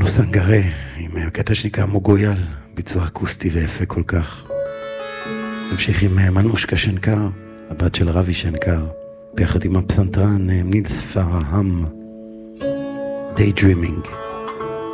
סנגרה עם קטע שנקרא מוגויאל, ביצוע אקוסטי ויפה כל כך. נמשיך עם מנושקה שנקר, הבת של רבי שנקר, ביחד עם הפסנתרן נילס פרהם, Daydreaming.